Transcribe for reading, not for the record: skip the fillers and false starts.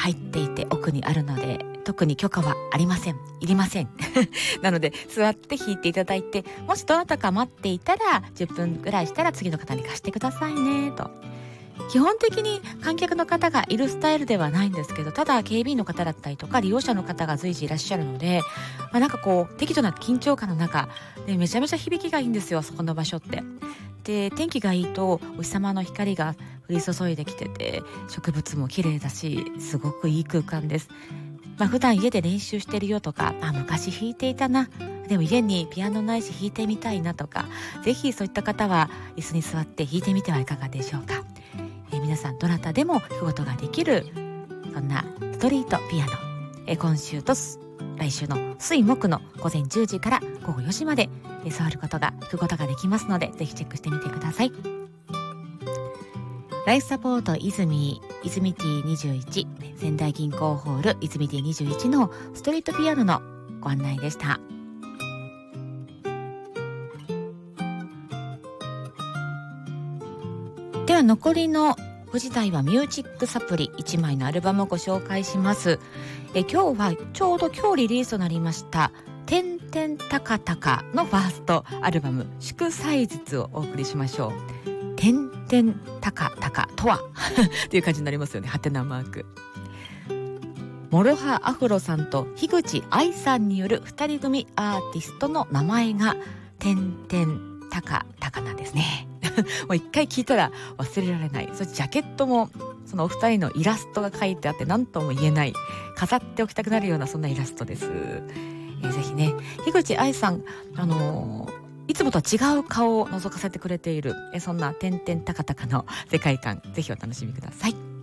入っていて奥にあるので、特に許可はありません。いりません。なので座って弾いていただいて、もしどなたか待っていたら10分ぐらいしたら次の方に貸してくださいねと。基本的に観客の方がいるスタイルではないんですけど、ただ警備員の方だったりとか利用者の方が随時いらっしゃるので、なんかこう適度な緊張感の中でめちゃめちゃ響きがいいんですよ、そこの場所って。で、天気がいいとお日様の光が降り注いできてて、植物も綺麗だし、すごくいい空間です。普段家で練習してるよとか、昔弾いていたな、でも家にピアノないし弾いてみたいなとか、ぜひそういった方は椅子に座って弾いてみてはいかがでしょうか。皆さんどなたでも弾くことができる、そんなストリートピアノ、今週と来週の水木の午前10時から午後4時まで触ることが弾くことができますので、ぜひチェックしてみてください。ライフサポート泉ティ21、仙台銀行ホール泉ティ21のストリートピアノのご案内でした。では残りの9時台はミュージックサプリ1枚のアルバムをご紹介します。今日はちょうど今日リリースとなりましたてんてんたかたかのファーストアルバム祝祭日をお送りしましょう。てんてんたかたかとはっていう感じになりますよね。ハテナマーク。モロハアフロさんと樋口愛さんによる2人組アーティストの名前がてんてんたかたかなんですね。もう一回聞いたら忘れられない。そしてジャケットもそのお二人のイラストが書いてあって何とも言えない、飾っておきたくなるようなそんなイラストです。ぜひね、樋口愛さん、いつもとは違う顔を覗かせてくれている、そんなてんてんたかたかの世界観、ぜひお楽しみください。